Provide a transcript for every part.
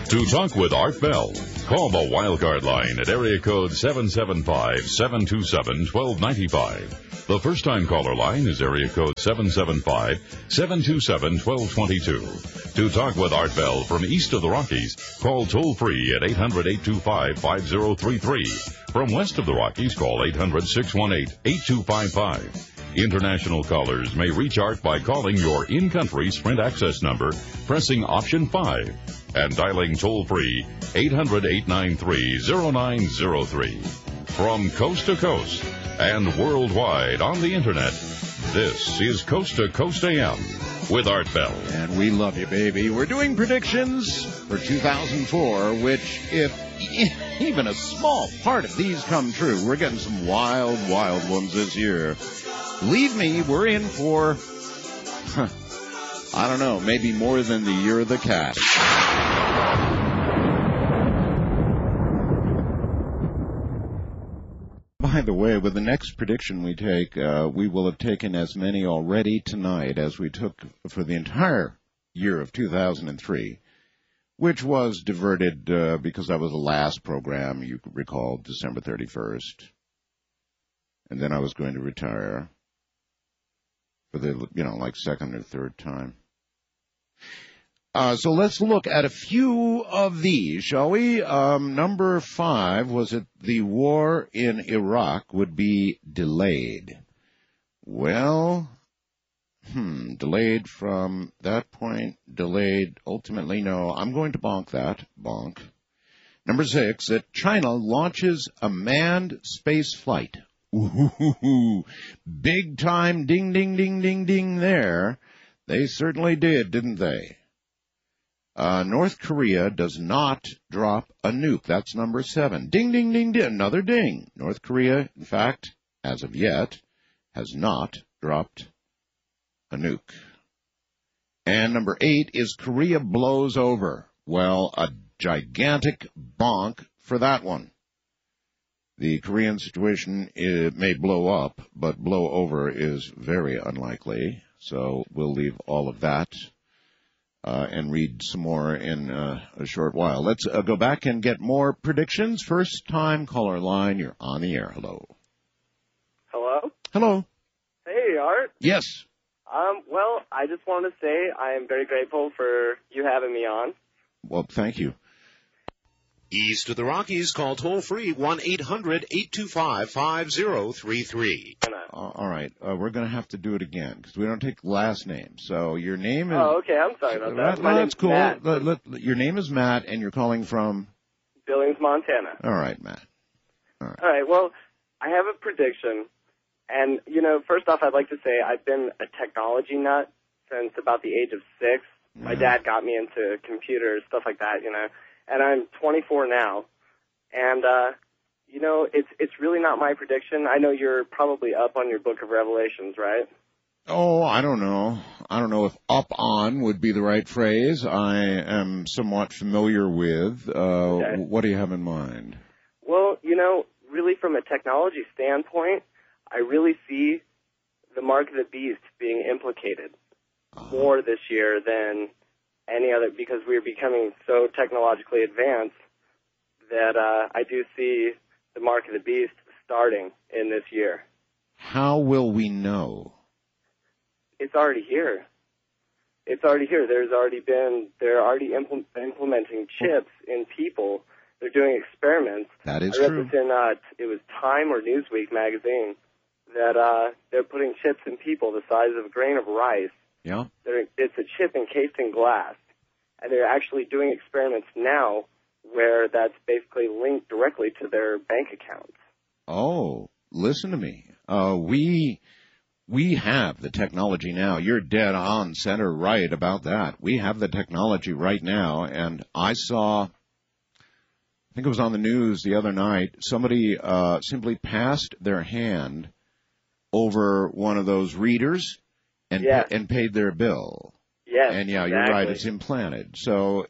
To talk with Art Bell, call the Wildcard line at area code 775-727-1295. The first-time caller line is area code 775-727-1222. To talk with Art Bell from east of the Rockies, call toll-free at 800-825-5033. From west of the Rockies, call 800-618-8255. International callers may reach Art by calling your in-country Sprint access number, pressing option 5, and dialing toll-free 800-893-0903. From coast to coast and worldwide on the Internet, this is Coast to Coast AM with Art Bell. And we love you, baby. We're doing predictions for 2004, which, if even a small part of these come true, we're getting some wild, wild ones this year. Believe me, we're in for, I don't know, maybe more than the year of the cat. By the way, with the next prediction we take, we will have taken as many already tonight as we took for the entire year of 2003, which was diverted because that was the last program, you recall, December 31st. And then I was going to retire for the, like second or third time. So let's look at a few of these, shall we? Number 5 was that the war in Iraq would be delayed. Well, delayed from that point, delayed ultimately, no. I'm going to bonk that, bonk. Number 6, that China launches a manned space flight. Ooh, big time ding, ding, ding, ding, ding there. They certainly did, didn't they? North Korea does not drop a nuke. That's number 7. Ding, ding, ding, ding. Another ding. North Korea, in fact, as of yet, has not dropped a nuke. And number 8 is Korea blows over. Well, a gigantic bonk for that one. The Korean situation, it may blow up, but blow over is very unlikely. So we'll leave all of that and read some more in a short while. Let's go back and get more predictions. First time caller line, you're on the air. Hello. Hello? Hello. Hey, Art. Yes. Well, I just want to say I am very grateful for you having me on. Well, thank you. East of the Rockies, call toll-free 1-800-825-5033. All right. We're going to have to do it again because we don't take last names. So your name is... Oh, okay. I'm sorry about that. My name's cool. Matt. Your name is Matt, and you're calling from... Billings, Montana. All right, Matt. All right. Well, I have a prediction. And, first off, I'd like to say I've been a technology nut since about the age of 6. Yeah. My dad got me into computers, stuff like that, And I'm 24 now. And, it's really not my prediction. I know you're probably up on your book of Revelations, right? Oh, I don't know. I don't know if up on would be the right phrase. I am somewhat familiar with. Okay. What do you have in mind? Well, really from a technology standpoint, I really see the mark of the beast being implicated more this year than any other, because we're becoming so technologically advanced that I do see the mark of the beast starting in this year. How will we know? It's already here. It's already here. They're already implementing chips in people. They're doing experiments. That is true. I read true. this in, it was Time or Newsweek magazine, that they're putting chips in people the size of a grain of rice. Yeah. It's a chip encased in glass, and they're actually doing experiments now where that's basically linked directly to their bank accounts. Oh, listen to me. We have the technology now. You're dead on center right about that. We have the technology right now, and I think it was on the news the other night, somebody simply passed their hand over one of those readers and paid their bill. Yes, and yeah, exactly. You're right. It's implanted. So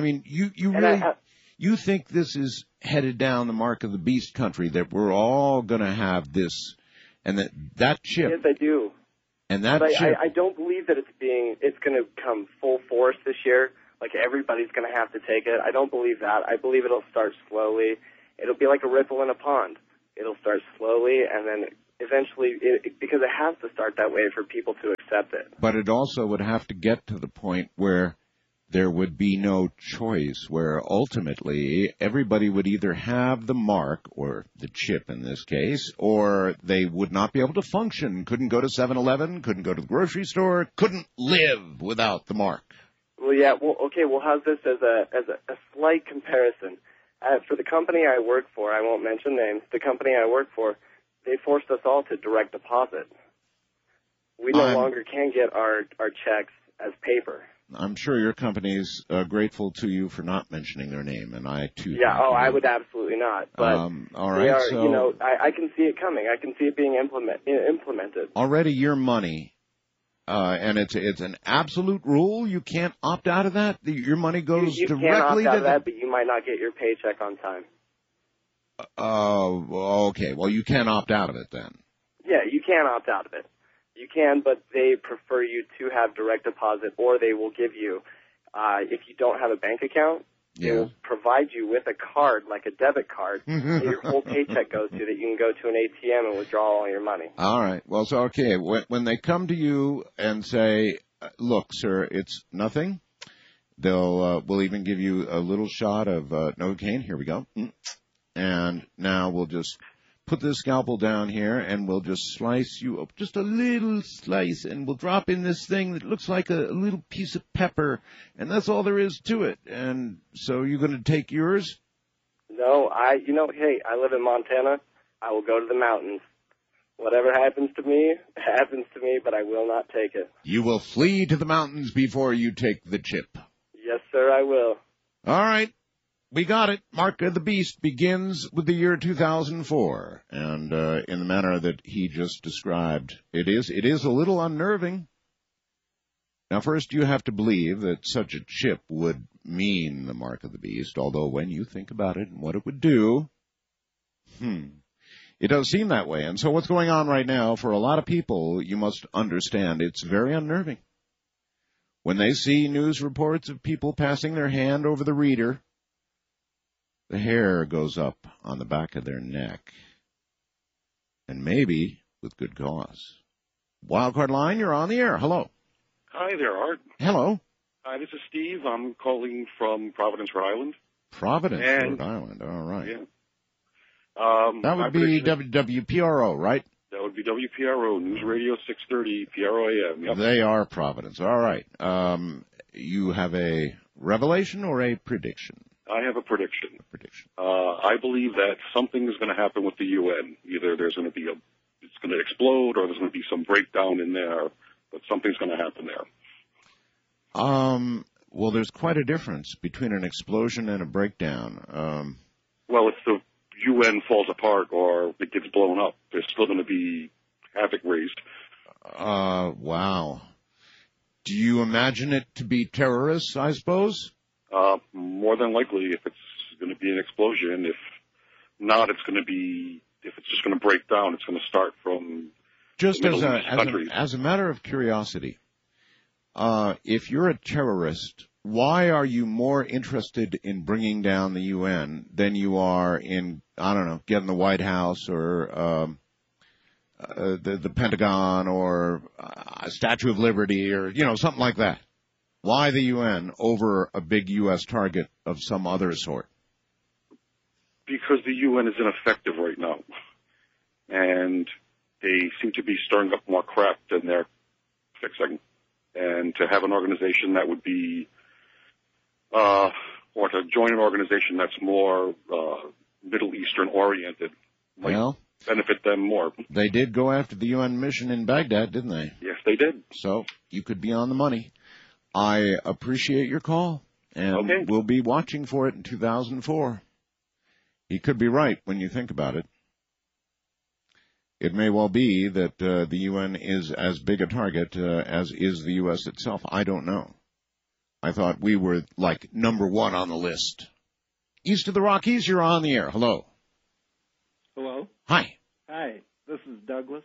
you think this is headed down the mark of the beast country, that we're all going to have this, and that chip. Yes, I do. And that but chip. I don't believe that it's going to come full force this year. like everybody's going to have to take it. I don't believe that. I believe it'll start slowly. It'll be like a ripple in a pond. It'll start slowly, and then eventually, because it has to start that way for people to accept it. But it also would have to get to the point where there would be no choice, where ultimately everybody would either have the mark, or the chip in this case, or they would not be able to function, couldn't go to 7-Eleven, couldn't go to the grocery store, couldn't live without the mark. Well, yeah, well, okay, we'll have this as a slight comparison. For the company I work for, I won't mention names, the company I work for, they forced us all to direct deposit. We no longer can get our checks as paper. I'm sure your company's grateful to you for not mentioning their name, and I too. Yeah, I would absolutely not. But all right, they are, so I can see it coming. I can see it being implemented. Already, your money, and it's an absolute rule. You can't opt out of that. Your money goes you directly can opt out to of that, but you might not get your paycheck on time. Okay. Well, you can opt out of it then. Yeah, you can opt out of it. You can, but they prefer you to have direct deposit, or they will give you, if you don't have a bank account, they will provide you with a card, like a debit card, that your whole paycheck goes to, that you can go to an ATM and withdraw all your money. All right. Well, so, okay, when they come to you and say, look, sir, it's nothing, we'll even give you a little shot of Novocaine. Here we go. And now we'll just put this scalpel down here, and we'll just slice you up, just a little slice, and we'll drop in this thing that looks like a little piece of pepper, and that's all there is to it. And so you're going to take yours? No, hey, I live in Montana. I will go to the mountains. Whatever happens to me, but I will not take it. You will flee to the mountains before you take the chip. Yes, sir, I will. All right. We got it. Mark of the Beast begins with the year 2004, and in the manner that he just described, it is a little unnerving. Now, first, you have to believe that such a chip would mean the Mark of the Beast, although when you think about it and what it would do, it does seem that way. And so what's going on right now, for a lot of people, you must understand, it's very unnerving. When they see news reports of people passing their hand over the reader, the hair goes up on the back of their neck, and maybe with good cause. Wildcard line, you're on the air. Hello. Hi there, Art. Hello. Hi, this is Steve. I'm calling from Providence, Rhode Island. Providence, Rhode Island. All right. Yeah. That would be WPRO, right? That would be WPRO, News Radio 630, PRO AM. Yep. They are Providence. All right. You have a revelation or a prediction? I have a prediction. I believe that something is going to happen with the UN. Either there's going to be it's going to explode, or there's going to be some breakdown in there, but something's going to happen there. Well, there's quite a difference between an explosion and a breakdown. Well, if the UN falls apart or it gets blown up, there's still going to be havoc raised. Wow. Do you imagine it to be terrorists, I suppose? More than likely, if it's going to be an explosion. If not, if it's just going to break down, it's going to start from just as a matter of curiosity. If you're a terrorist, why are you more interested in bringing down the UN than you are in, I don't know, getting the White House or the Pentagon or a Statue of Liberty or, something like that? Why the UN over a big U.S. target of some other sort? Because the UN is ineffective right now. And they seem to be stirring up more crap than they're fixing. And to have an organization that would be, or to join an organization that's more Middle Eastern oriented might benefit them more. They did go after the UN mission in Baghdad, didn't they? Yes, they did. So you could be on the money. I appreciate your call, and we'll be watching for it in 2004. He could be right when you think about it. It may well be that the UN is as big a target as is the U.S. itself. I don't know. I thought we were, like, number one on the list. East of the Rockies, you're on the air. Hello. Hello. Hi. Hi. This is Douglas,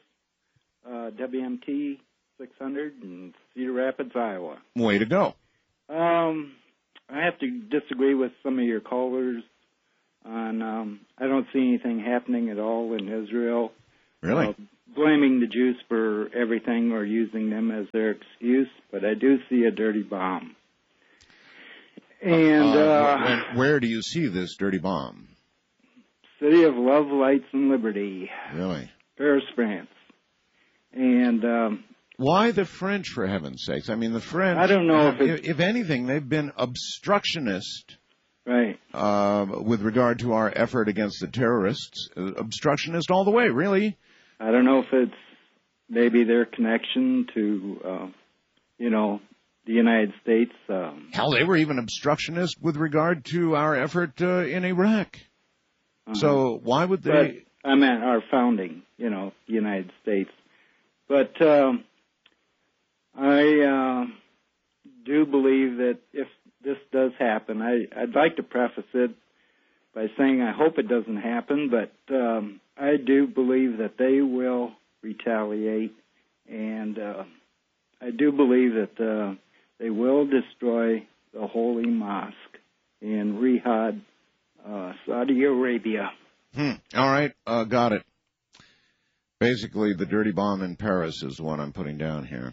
WMT 600 in Cedar Rapids, Iowa. Way to go. I have to disagree with some of your callers on, I don't see anything happening at all in Israel. Really? Blaming the Jews for everything or using them as their excuse, but I do see a dirty bomb. And where do you see this dirty bomb? City of Love, Lights, and Liberty. Really? Paris, France. And why the French, for heaven's sakes? I mean, the French, I don't know if anything, they've been obstructionist. Right. With regard to our effort against the terrorists. Obstructionist all the way, really. I don't know if it's maybe their connection to, the United States. Hell, they were even obstructionist with regard to our effort in Iraq. So why would they... But I meant our founding, the United States. But I do believe that if this does happen, I'd like to preface it by saying I hope it doesn't happen, but I do believe that they will retaliate, and I do believe that they will destroy the Holy Mosque in Riyadh, Saudi Arabia. All right, got it. Basically, the dirty bomb in Paris is what I'm putting down here.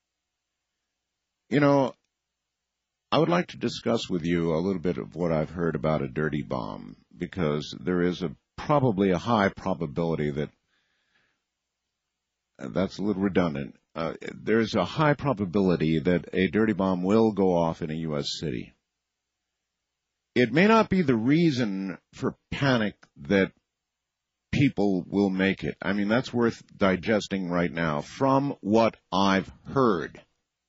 I would like to discuss with you a little bit of what I've heard about a dirty bomb, because there is probably a high probability that's a little redundant. There's a high probability that a dirty bomb will go off in a U.S. city. It may not be the reason for panic that people will make it. I mean, that's worth digesting right now. From what I've heard,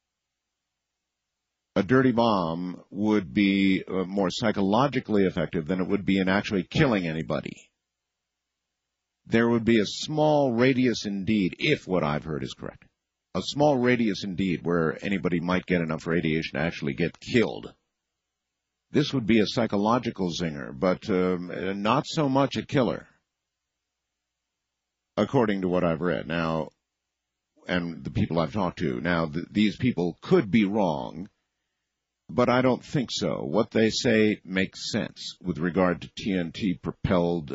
a dirty bomb would be more psychologically effective than it would be in actually killing anybody. There would be a small radius indeed, if what I've heard is correct. A small radius indeed where anybody might get enough radiation to actually get killed. This would be a psychological zinger, but not so much a killer, according to what I've read. Now, and the people I've talked to. Now, these people could be wrong, but I don't think so. What they say makes sense with regard to TNT-propelled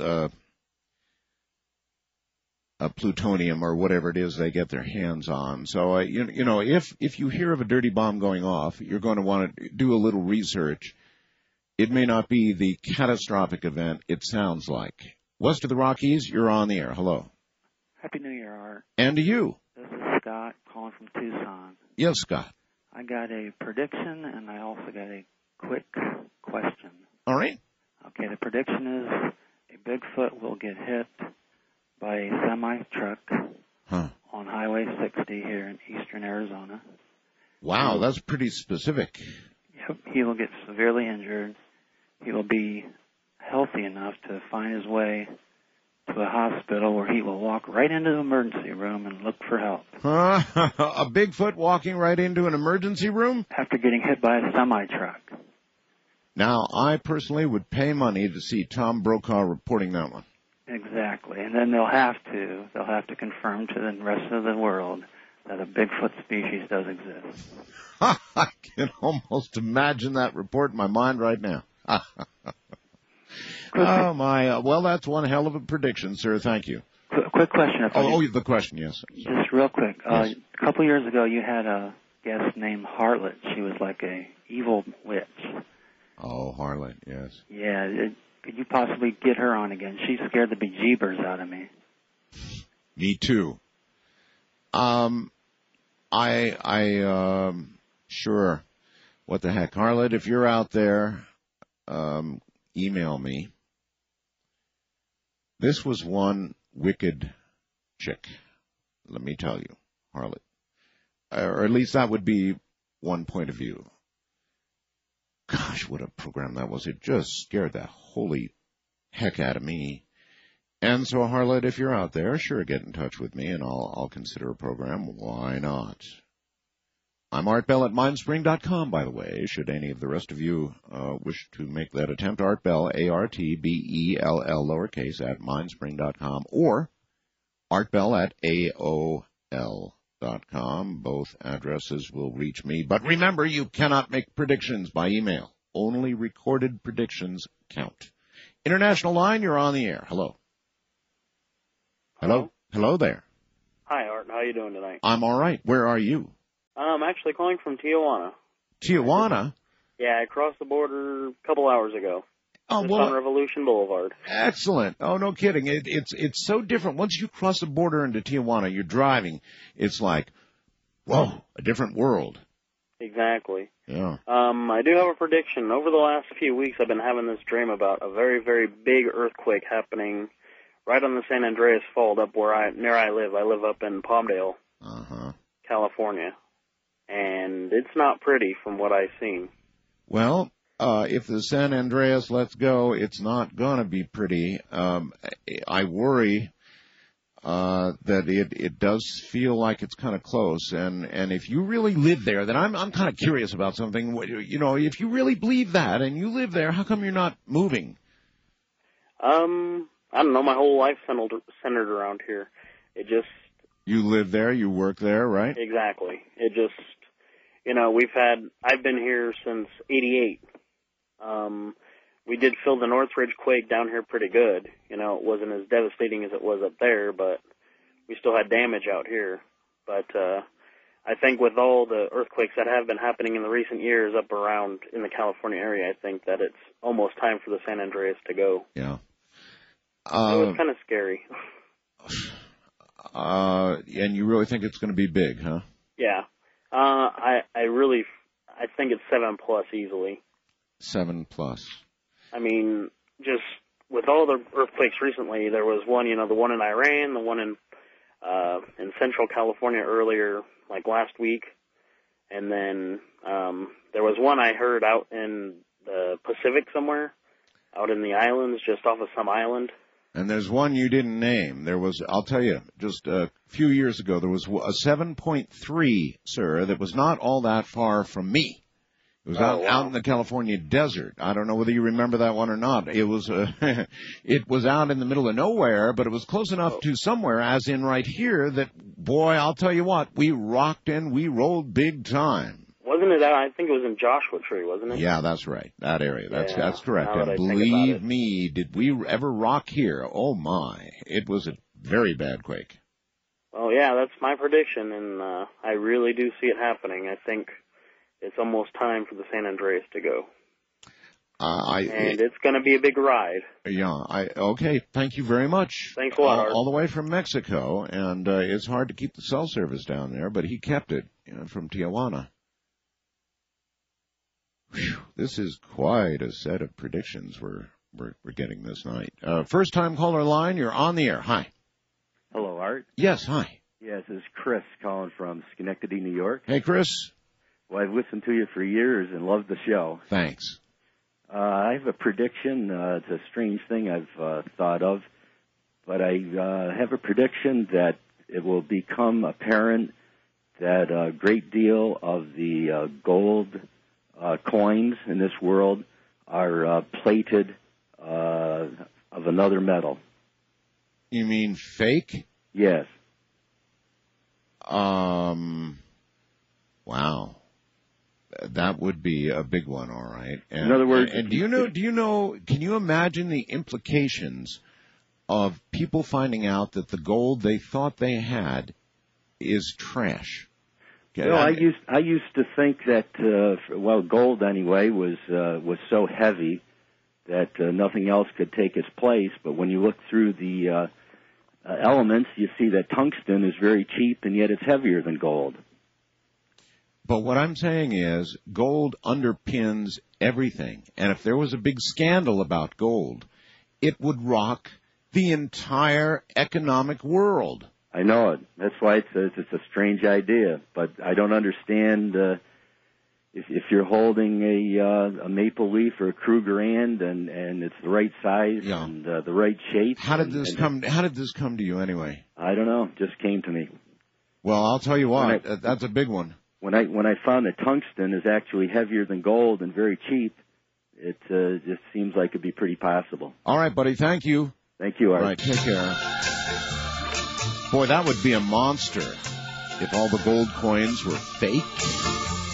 plutonium or whatever it is they get their hands on. So, if you hear of a dirty bomb going off, you're going to want to do a little research. It may not be the catastrophic event it sounds like. West of the Rockies, you're on the air. Hello. Happy New Year, Art. And to you. This is Scott calling from Tucson. Yes, Scott. I got a prediction, and I also got a quick question. All right. Okay, the prediction is a Bigfoot will get hit by a semi-truck on Highway 60 here in eastern Arizona. Wow, that's pretty specific. Yep, he will get severely injured. He will be healthy enough to find his way to a hospital where he will walk right into the emergency room and look for help. A Bigfoot walking right into an emergency room? After getting hit by a semi-truck. Now, I personally would pay money to see Tom Brokaw reporting that one. Exactly. And then they'll have to confirm to the rest of the world that a Bigfoot species does exist. I can almost imagine that report in my mind right now. Oh, my. Well, that's one hell of a prediction, sir. Thank you. Quick question. The question, yes. Just real quick. Yes. A couple years ago, you had a guest named Harlot. She was like a evil witch. Oh, Harlot, yes. Yeah. Could you possibly get her on again? She scared the bejeebers out of me. Me too. Sure. What the heck? Harlot, if you're out there, email me. This was one wicked chick, let me tell you, Harlot. Or at least that would be one point of view. Gosh, what a program that was. It just scared the holy heck out of me. And so, Harlot, if you're out there, sure, get in touch with me, and I'll consider a program. Why not? I'm Art Bell at Mindspring.com, by the way, should any of the rest of you wish to make that attempt. Art Bell, ARTBELL, lowercase, at Mindspring.com, or Art Bell at AOL.com. Both addresses will reach me. But remember, you cannot make predictions by email Only recorded predictions count. International line, you're on the air. Hello. Hello. Hello there. Hi, Art. How you doing tonight? I'm all right. Where are you? I'm actually calling from Tijuana. Tijuana? Yeah, I crossed the border a couple hours ago. Oh, Just well, on Revolution Boulevard. excellent. Oh, no kidding. It's so different. Once you cross the border into Tijuana, you're driving. It's like, whoa, a different world. Exactly. Yeah. I do have a prediction. Over the last few weeks, I've been having this dream about a very, very big earthquake happening right on the San Andreas Fault up near I live. I live up in Palmdale, California. And it's not pretty from what I've seen. Well, if the San Andreas lets go, it's not going to be pretty. I worry that it does feel like it's kind of close. And if you really live there, then I'm kind of curious about something. You know, if you really believe that and you live there, how come you're not moving? I don't know. My whole life centered around here. It just... You live there, you work there, right? Exactly. It just, I've been here since '88. We did feel the Northridge quake down here pretty good. You know, it wasn't as devastating as it was up there, but we still had damage out here. But I think with all the earthquakes that have been happening in the recent years up around in the California area, I think that it's almost time for the San Andreas to go. Yeah. It was kind of scary. And you really think it's going to be big, huh? Yeah. I think it's 7+ easily. 7+. I mean, just with all the earthquakes recently, there was one, the one in Iran, the one in Central California earlier, like last week, and then there was one I heard out in the Pacific somewhere, out in the islands, just off of some island. And there's one you didn't name. There was, I'll tell you, just a few years ago, there was a 7.3, sir, that was not all that far from me. It was out in the California desert. I don't know whether you remember that one or not. It was it was out in the middle of nowhere, but it was close enough to somewhere, as in right here, that, boy, I'll tell you what, we rocked and we rolled big time. Wasn't it? I think it was in Joshua Tree, wasn't it? Yeah, that's right. That area. That's correct. Now that And believe me, did we ever rock here? Oh my! It was a very bad quake. Well, yeah, that's my prediction, and I really do see it happening. I think it's almost time for the San Andreas to go. And it's going to be a big ride. Yeah. Okay. Thank you very much. Thanks a lot, Art. All the way from Mexico, and it's hard to keep the cell service down there, but he kept it from Tijuana. Whew, this is quite a set of predictions we're getting this night. First time caller line, you're on the air. Hi. Hello, Art. Yes, hi. Yes, this is Chris calling from Schenectady, New York. Hey, Chris. Well, I've listened to you for years and loved the show. Thanks. I have a prediction. It's a strange thing I've thought of, but I have a prediction that it will become apparent that a great deal of the gold coins in this world are plated of another metal. You mean fake? Yes. Wow. That would be a big one, all right. And, in other words, and do you know, can you imagine the implications of people finding out that the gold they thought they had is trash? Okay, I used to think that gold anyway was so heavy that nothing else could take its place. But when you look through the elements, you see that tungsten is very cheap, and yet it's heavier than gold. But what I'm saying is gold underpins everything. And if there was a big scandal about gold, it would rock the entire economic world. I know it. That's why it's a strange idea. But I don't understand if you're holding a maple leaf or a Krugerrand and it's the right size and the right shape. How did this come to you anyway? I don't know. It just came to me. Well, I'll tell you what. That's a big one. When I found that tungsten is actually heavier than gold and very cheap, it just seems like it'd be pretty possible. All right, buddy. Thank you. Thank you, Art. All right, take care. Boy, that would be a monster if all the gold coins were fake.